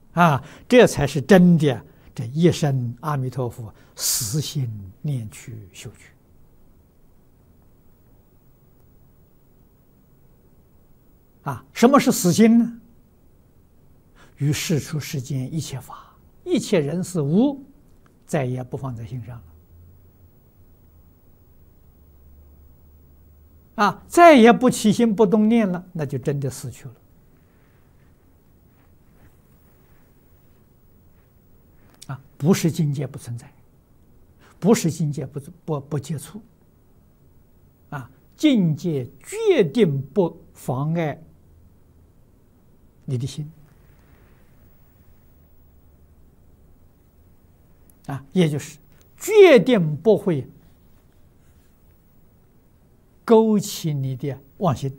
啊，这才是真的。这一生阿弥陀佛，死心念去修去。啊，什么是死心呢？于世出世间一切法、一切人事物，再也不放在心上了。啊，再也不起心不动念了，那就真的死去了。啊，不是境界不存在，不是境界不接触。啊，境界决定不妨碍你的心。啊，也就是决定不会勾起你的妄心。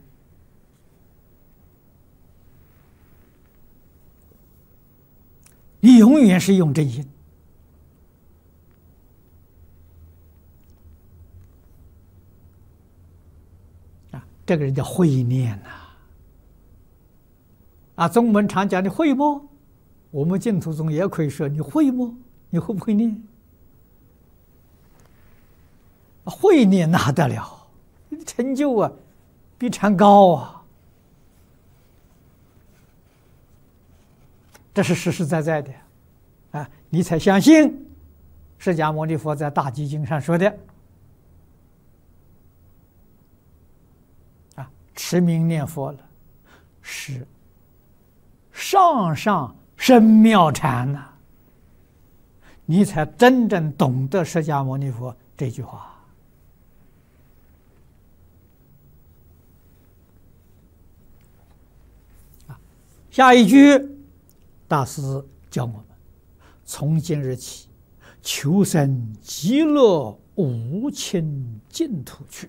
你永远是用真心。啊，这个人叫慧念呐。啊，宗门常讲你会不？我们净土宗也可以说你会不？你会不会念？会念那得了，成就啊，比禅高啊。这是实实在在的，啊，你才相信释迦牟尼佛在《大集经》上说的，啊，持名念佛了，是上上深妙禅呐。你才真正懂得释迦牟尼佛这句话。下一句，大师教我们：从今日起，求生极乐无亲净土去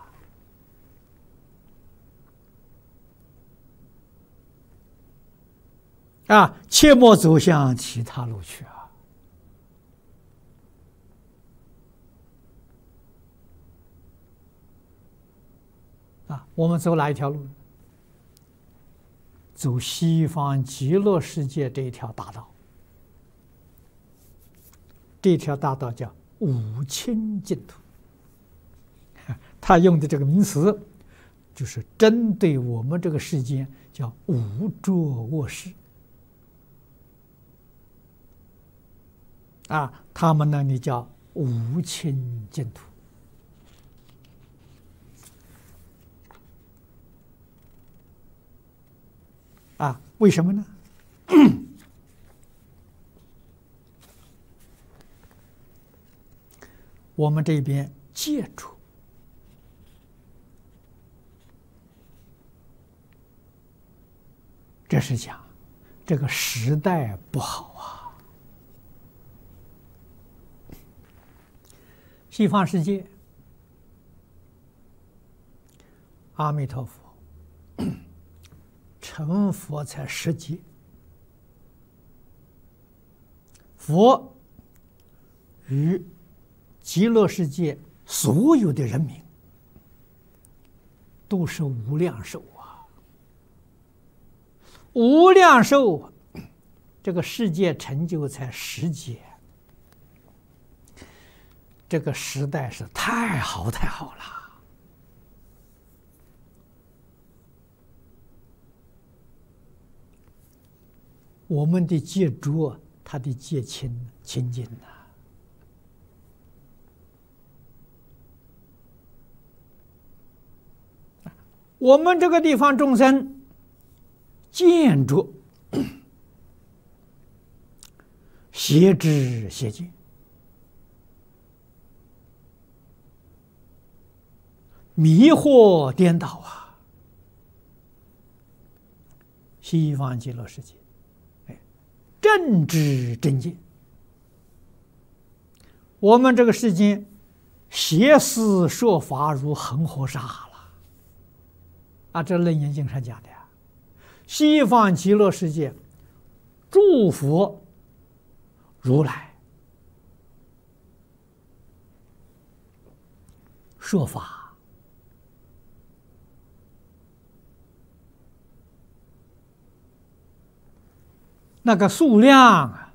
啊！切莫走向其他路去啊！啊，我们走哪一条路？走西方极乐世界这一条大道。这条大道叫无亲净土。他用的这个名词，就是针对我们这个世间叫无着卧室。啊，他们那里叫无亲净土。啊，为什么呢？我们这边戒除，这是讲这个时代不好啊。西方世界，阿弥陀佛成佛才10劫，佛与极乐世界所有的人民都是无量寿啊！无量寿，这个世界成就才10劫，这个时代是太好太好了。我们的戒浊，他的戒清清净呐。我们这个地方众生见着邪知邪见，迷惑颠倒啊！西方极乐世界，正知正见。我们这个世间邪思说法如恒河沙了啊！这《楞严经》上讲的呀。西方极乐世界诸佛如来说法， 那个数量啊，